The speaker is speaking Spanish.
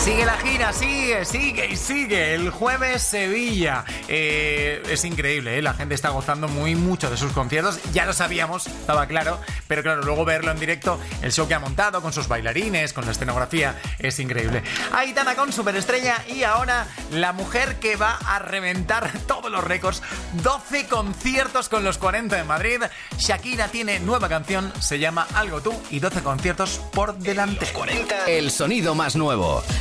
Sigue la gira, sigue. El jueves Sevilla. Es increíble, ¿eh? La gente está gozando mucho de sus conciertos. Ya lo sabíamos, estaba claro. Pero claro, luego verlo en directo, el show que ha montado con sus bailarines, con la escenografía, es increíble. Aitana con Superestrella y ahora la mujer que va a reventar todos los récords. 12 conciertos con los 40 en Madrid. Shakira tiene nueva canción, se llama Algo Tú y 12 conciertos por delante. Los 40. El sonido más nuevo.